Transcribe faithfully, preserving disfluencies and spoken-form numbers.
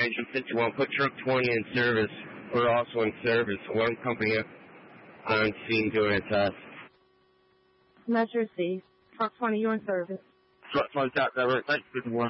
Engine fifty-one, put truck twenty in service. We're also in service. One company on scene doing a test. Measure C. Truck twenty, you're in service. Truck twenty, tap that right, thanks, fifty-one.